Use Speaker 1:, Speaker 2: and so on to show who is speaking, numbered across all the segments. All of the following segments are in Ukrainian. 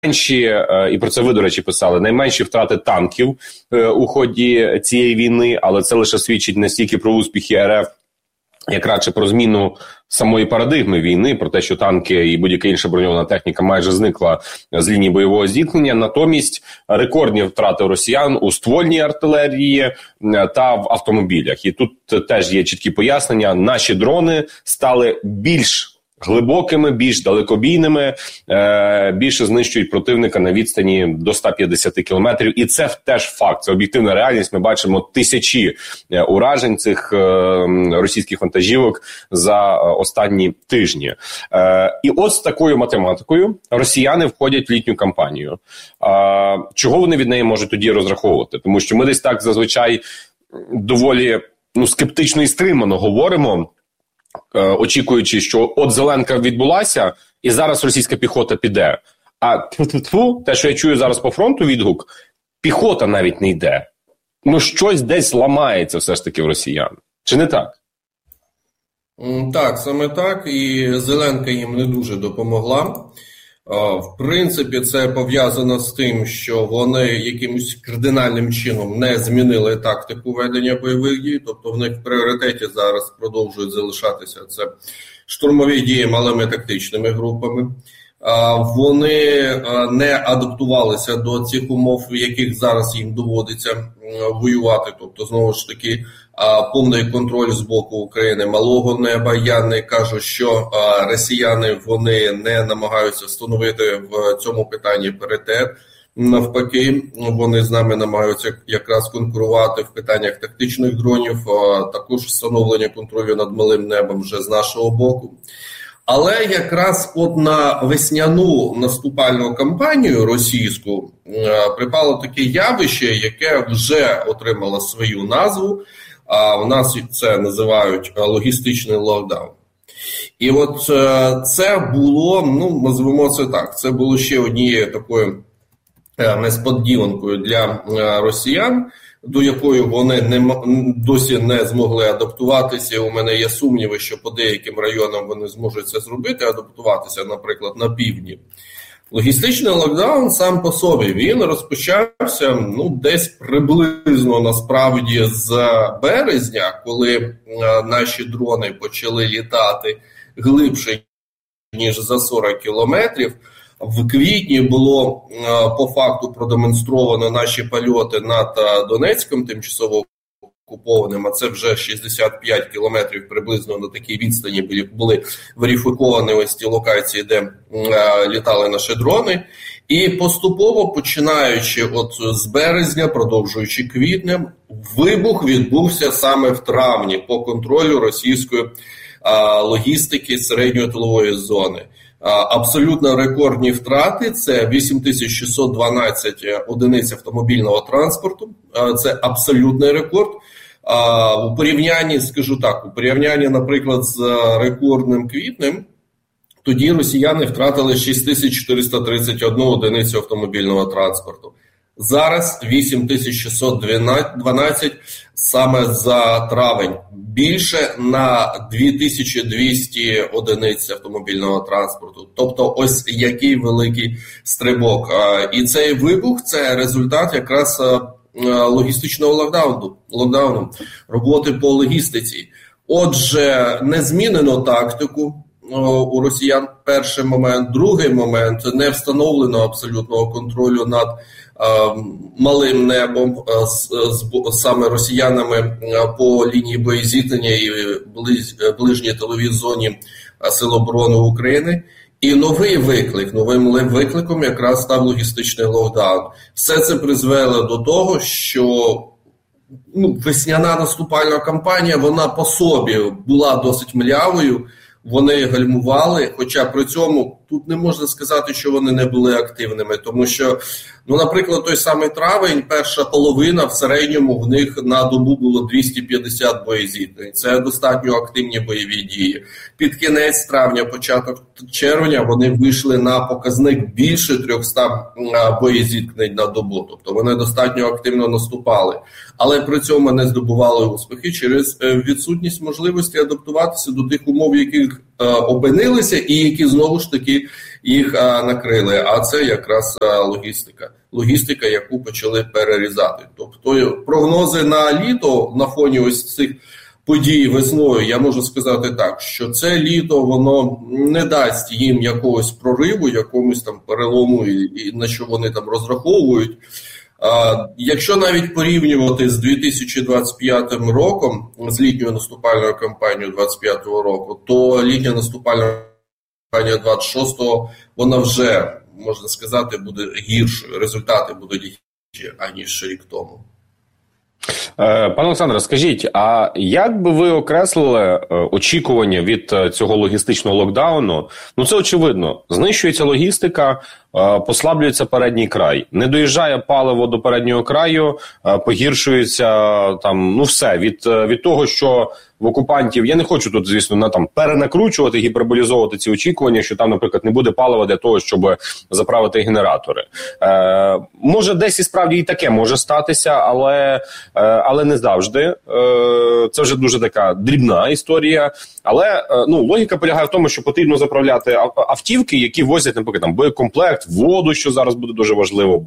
Speaker 1: і про це ви, до речі, писали, найменші втрати танків у ході цієї війни, але це лише свідчить не стільки про успіхи РФ, як радше про зміну самої парадигми війни, про те, що танки і будь-яка інша броньована техніка майже зникла з лінії бойового зіткнення. Натомість рекордні втрати росіян у ствольній артилерії та в автомобілях. І тут теж є чіткі пояснення. Наші дрони стали більш глибокими, більш далекобійними, більше знищують противника на відстані до 150 кілометрів. І це теж факт, це об'єктивна реальність. Ми бачимо тисячі уражень цих російських вантажівок за останні тижні. І от з такою математикою росіяни входять в літню кампанію. Чого вони від неї можуть тоді розраховувати? Тому що ми десь так зазвичай доволі скептично і стримано говоримо, очікуючи, що от Зеленка відбулася, і зараз російська піхота піде. А те, що я чую зараз по фронту відгук, піхота навіть не йде. Щось десь ламається все ж таки в росіян. Чи не так?
Speaker 2: Так, саме так. І Зеленка їм не дуже допомогла. В принципі, це пов'язано з тим, що вони якимось кардинальним чином не змінили тактику ведення бойових дій, тобто в них в пріоритеті зараз продовжують залишатися це штурмові дії малими тактичними групами. Вони не адаптувалися до цих умов, в яких зараз їм доводиться воювати, тобто, знову ж таки, повний контроль з боку України малого неба. Я не кажу, що росіяни вони не намагаються встановити в цьому питанні паритет. Навпаки, вони з нами намагаються якраз конкурувати в питаннях тактичних дронів, також встановлення контролю над малим небом вже з нашого боку. Але якраз от на весняну наступальну кампанію російську припало таке явище, яке вже отримало свою назву, а в нас це називають логістичний локдаун. І от це було, назвемо це так, це було ще однією такою несподіванкою для росіян, до якої вони досі не змогли адаптуватися. У мене є сумніви, що по деяким районам вони зможуть це зробити, адаптуватися, наприклад, на півдні. Логістичний локдаун сам по собі, він розпочався десь приблизно насправді з березня, коли наші дрони почали літати глибше, ніж за 40 кілометрів. В квітні було по факту продемонстровано наші польоти над Донецьком, тимчасово окупованим, а це вже 65 кілометрів приблизно на такій відстані були верифіковані ось ті локації, де літали наші дрони. І поступово, починаючи от з березня, продовжуючи квітнем, вибух відбувся саме в травні по контролю російської логістики середньої тилової зони. Абсолютно рекордні втрати – це 8612 одиниць автомобільного транспорту. Це абсолютний рекорд. У порівнянні, скажу так, у порівнянні, наприклад, з рекордним квітнем, тоді росіяни втратили 6431 одиницю автомобільного транспорту. Зараз 8612 саме за травень. Більше на 2200 одиниць автомобільного транспорту. Тобто ось який великий стрибок. І цей вибух – це результат якраз логістичного локдауну, роботи по логістиці. Отже, не змінено тактику у росіян перший момент. Другий момент – не встановлено абсолютного контролю над малим небом саме росіянами по лінії боєзіткнення і ближній тиловій зоні Сил оборони України. І новим викликом якраз став логістичний локдаун. Все це призвело до того, що весняна наступальна кампанія, вона по собі була досить млявою. Вони гальмували, хоча при цьому тут не можна сказати, що вони не були активними, тому що, наприклад, той самий травень, перша половина в середньому в них на добу було 250 боєзіткнень. Це достатньо активні бойові дії. Під кінець травня, початок червня вони вийшли на показник більше 300 боєзіткнень на добу. Тобто вони достатньо активно наступали. Але при цьому не здобували успіхи через відсутність можливості адаптуватися до тих умов, в яких опинилися і які знову ж таки їх накрили. А це якраз логістика, яку почали перерізати. Тобто прогнози на літо на фоні ось цих подій весною, я можу сказати так, що це літо, воно не дасть їм якогось прориву, якомусь там перелому, і на що вони там розраховують. Якщо навіть порівнювати з 2025 роком, з літньою наступальною кампанією 2025 року, то літня наступальна кампанія 26-го, вона вже, можна сказати, буде гіршою. Результати будуть гірші, аніж рік тому.
Speaker 1: Пане Олександре, скажіть, а як би ви окреслили очікування від цього логістичного локдауну? Ну, це очевидно. Знищується логістика, послаблюється передній край. Не доїжджає паливо до переднього краю, погіршується там, ну все, від того, що в окупантів, я не хочу тут, звісно, перенакручувати, гіперболізовувати ці очікування, що там, наприклад, не буде палива для того, щоб заправити генератори. Може, десь і справді і таке може статися, але не завжди. Це вже дуже така дрібна історія. Але логіка полягає в тому, що потрібно заправляти автівки, які возять, наприклад, там боєкомплект, воду, що зараз буде дуже важливо,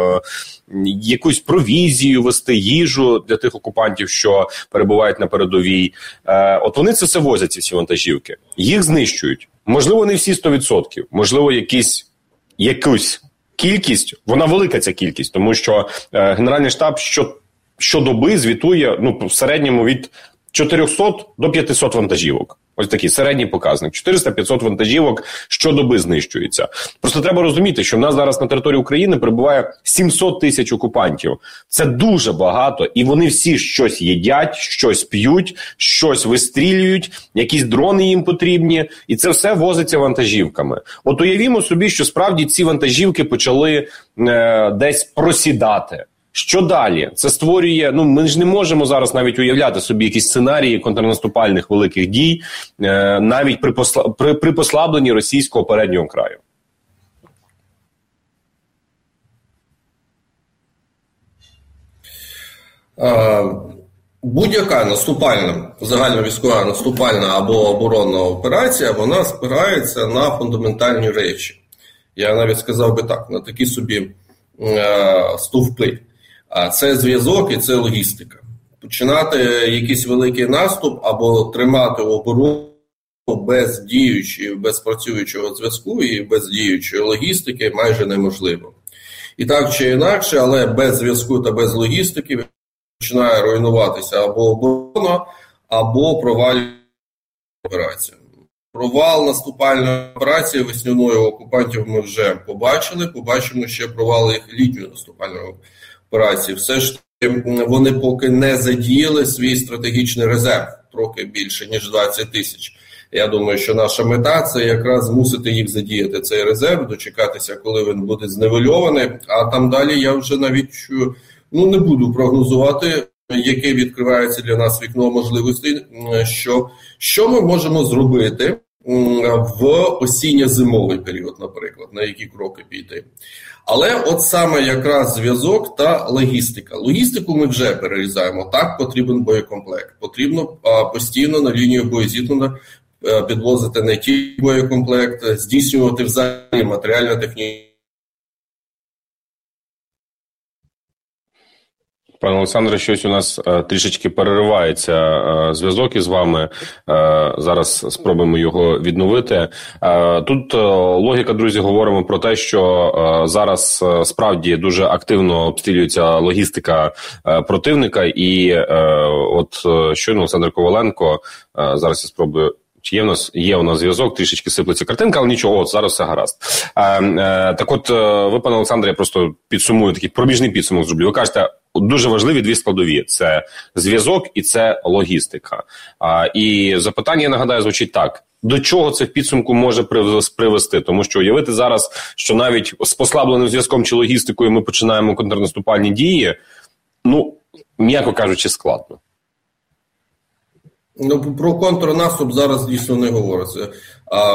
Speaker 1: якусь провізію вести, їжу для тих окупантів, що перебувають на передовій. От вони це все возять, ці всі вантажівки. Їх знищують. Можливо, не всі 100%, можливо, якусь кількість, вона велика ця кількість, тому що Генеральний штаб щодоби звітує в середньому від 400 до 500 вантажівок. Ось такий середній показник. 400-500 вантажівок щодоби знищується. Просто треба розуміти, що в нас зараз на території України перебуває 700 тисяч окупантів. Це дуже багато, і вони всі щось їдять, щось п'ють, щось вистрілюють, якісь дрони їм потрібні, і це все возиться вантажівками. От уявімо собі, що справді ці вантажівки почали десь просідати. Що далі? Це створює, ми ж не можемо зараз навіть уявляти собі якісь сценарії контрнаступальних великих дій, навіть при послабленні російського переднього краю.
Speaker 2: Будь-яка наступальна, загальновійськова наступальна або оборонна операція, вона спирається на фундаментальні речі. Я навіть сказав би так, на такі собі стовпи. Це зв'язок і це логістика. Починати якийсь великий наступ або тримати оборону без діючого, без працюючого зв'язку і без діючої логістики майже неможливо. І так чи інакше, але без зв'язку та без логістики починає руйнуватися або оборона, або провалюється операція. Провал наступальної операції весняної окупантів ми вже побачимо ще провал їх літньої наступальної операції. Все ж вони поки не задіяли свій стратегічний резерв, трохи більше, ніж 20 тисяч. Я думаю, що наша мета – це якраз змусити їх задіяти цей резерв, дочекатися, коли він буде зневельований, а там далі я вже навіть не буду прогнозувати, яке відкривається для нас вікно можливостей, що ми можемо зробити в осінньо-зимовий період, наприклад, на які кроки піти. Але от саме якраз зв'язок та логістика. Логістику ми вже перерізаємо. Так, потрібен боєкомплект. Потрібно постійно на лінію боєзіткнення підвозити не тільки боєкомплект, здійснювати взагалі матеріально-технічні.
Speaker 1: Пане Олександре, щось у нас трішечки переривається зв'язок із вами. Зараз спробуємо його відновити. Тут логіка, друзі, говоримо про те, що зараз справді дуже активно обстрілюється логістика противника. І от щойно Олександр Коваленко, зараз я спробую. Чи є у нас зв'язок, трішечки сиплеться картинка, але нічого, зараз все гаразд. Так от, ви, пане Олександре, я просто підсумую, такий пробіжний підсумок зроблю. Ви кажете, дуже важливі дві складові – це зв'язок і це логістика. І запитання, я нагадаю, звучить так. До чого це в підсумку може привести? Тому що уявити зараз, що навіть з послабленим зв'язком чи логістикою ми починаємо контрнаступальні дії, м'яко кажучи, складно.
Speaker 2: Про контрнаступ зараз дійсно не говориться.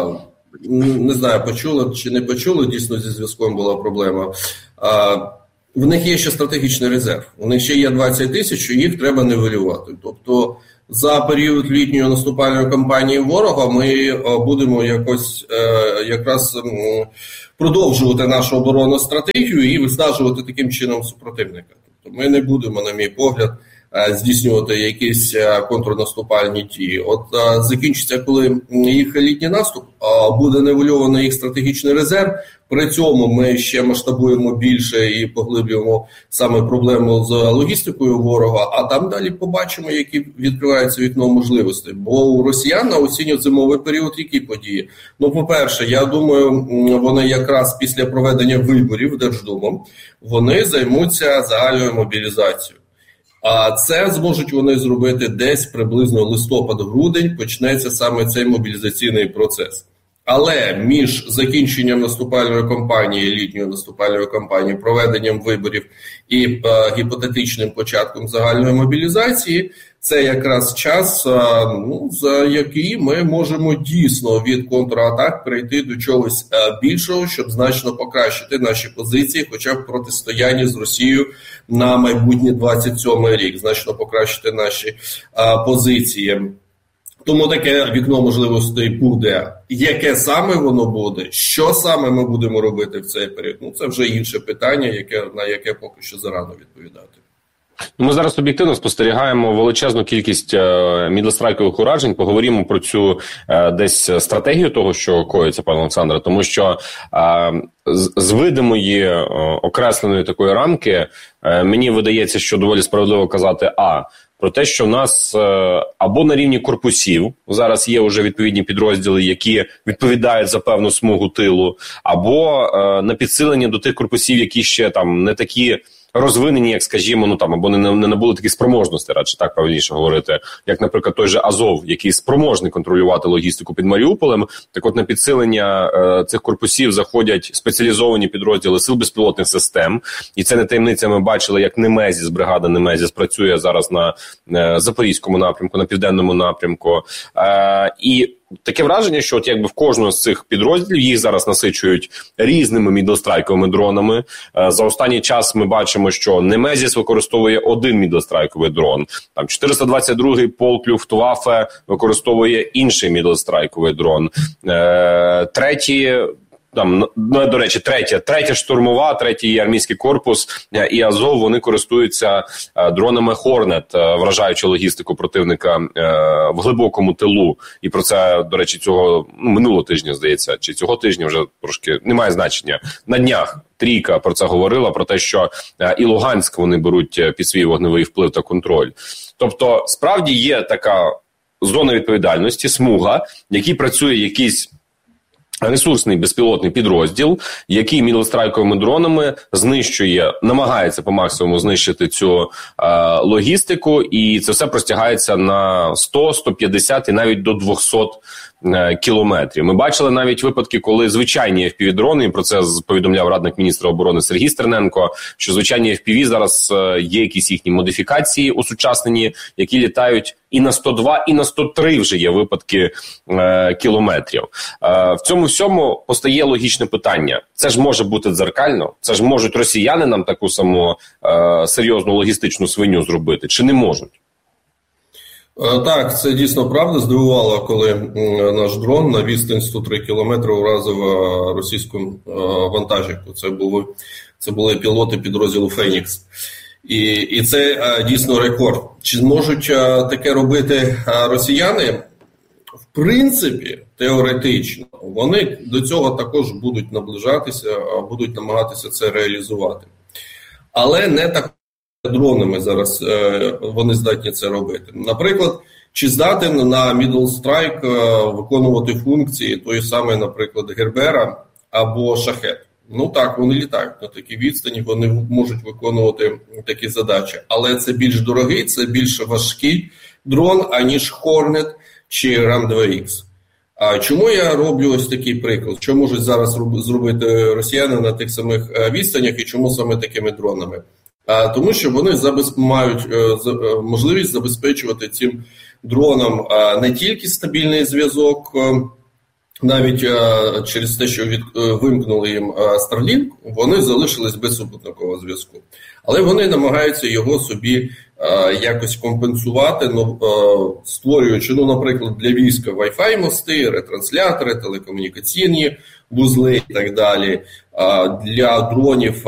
Speaker 2: Не знаю, почули чи не почули, дійсно зі зв'язком була проблема. в них є ще стратегічний резерв. У них ще є 20 тисяч, і їх треба нівелювати. Тобто за період літньої наступальної кампанії ворога ми будемо якраз продовжувати нашу оборонну стратегію і виснажувати таким чином супротивника. Тобто ми не будемо, на мій погляд, здійснювати якісь контрнаступальні дії. От закінчиться, коли їх літній наступ, буде нівельований їх стратегічний резерв, при цьому ми ще масштабуємо більше і поглиблюємо саме проблему з логістикою ворога, а там далі побачимо, які відкриваються вікно можливостей. Бо у росіян на осінньо-зимовий період які події? Ну, по-перше, я думаю, вони якраз після проведення виборів Держдумом, вони займуться загальною мобілізацією. А це зможуть вони зробити десь приблизно листопад-грудень, почнеться саме цей мобілізаційний процес. Але між закінченням наступальної кампанії, літньої наступальної кампанії, проведенням виборів і гіпотетичним початком загальної мобілізації, це якраз час, за який ми можемо дійсно від контратак перейти до чогось більшого, щоб значно покращити наші позиції, хоча б в протистоянні з Росією на майбутній 27-й рік, значно покращити наші позиції. Тому таке вікно можливостей буде. Яке саме воно буде, що саме ми будемо робити в цей період, це вже інше питання, на яке поки що зарано відповідати.
Speaker 1: Ми зараз об'єктивно спостерігаємо величезну кількість мідлстрайкових уражень. Поговоримо про цю десь стратегію того, що коїться, пане Олександре, тому що з видимої окресленої такої рамки мені видається, що доволі справедливо казати про те, що в нас або на рівні корпусів зараз є вже відповідні підрозділи, які відповідають за певну смугу тилу, або на підсилення до тих корпусів, які ще там не такі розвинені, як, скажімо, або не набули такі спроможності, радше так правильніше говорити, як, наприклад, той же Азов, який спроможний контролювати логістику під Маріуполем. Так от на підсилення цих корпусів заходять спеціалізовані підрозділи сил безпілотних систем, і це не таємниця, ми бачили, як Немезіс, бригада Немезіс працює зараз на Запорізькому напрямку, на Південному напрямку, і таке враження, що от якби в кожного з цих підрозділів їх зараз насичують різними мідлстрайковими дронами. За останній час ми бачимо, що Немезіс використовує один мідлстрайковий дрон. Там 422-й полк Люфтваффе використовує інший мідлстрайковий дрон. Третя штурмова, третій армійський корпус і Азов, вони користуються дронами Хорнет, вражаючи логістику противника в глибокому тилу. І про це, до речі, цього минулого тижня, здається, чи цього тижня вже трошки немає значення. На днях Трійка про це говорила, про те, що і Луганськ вони беруть під свій вогневий вплив та контроль. Тобто, справді є така зона відповідальності, смуга, в якій працює якийсь ресурсний безпілотний підрозділ, який мідлстрайковими дронами намагається по максимуму знищити цю логістику, і це все простягається на 100, 150 і навіть до 200 кілометрів. Ми бачили навіть випадки, коли звичайні FPV-дрони, і про це повідомляв радник міністра оборони Сергій Стерненко, що звичайні FPV зараз є якісь їхні модифікації усучаснені, які літають і на 102, і на 103 вже є випадки кілометрів. В цьому всьому постає логічне питання. Це ж може бути дзеркально? Це ж можуть росіяни нам таку саму серйозну логістичну свиню зробити? Чи не можуть?
Speaker 2: Так, це дійсно правда. Здивувало, коли наш дрон на відстань 103 кілометри уразив російську вантажівку. Це були пілоти підрозділу «Фенікс». І це дійсно рекорд. Чи зможуть таке робити росіяни? В принципі, теоретично, вони до цього також будуть наближатися, будуть намагатися це реалізувати. Але не так дронами зараз вони здатні це робити. Наприклад, чи здатен на Middle Strike виконувати функції тої самої, наприклад, Гербера або Шахет? Ну так, вони літають на такій відстані, вони можуть виконувати такі задачі. Але це більш дорогий, це більш важкий дрон, аніж Hornet чи Ram-2X. А чому я роблю ось такий приклад? Що можуть зараз зробити росіяни на тих самих відстанях і чому саме такими дронами? Тому що вони мають можливість забезпечувати цим дронам не тільки стабільний зв'язок навіть через те, що вимкнули їм Starlink, вони залишились без супутникового зв'язку. Але вони намагаються його собі якось компенсувати, створюючи, наприклад, для війська Wi-Fi мости, ретранслятори, телекомунікаційні вузли і так далі. Для дронів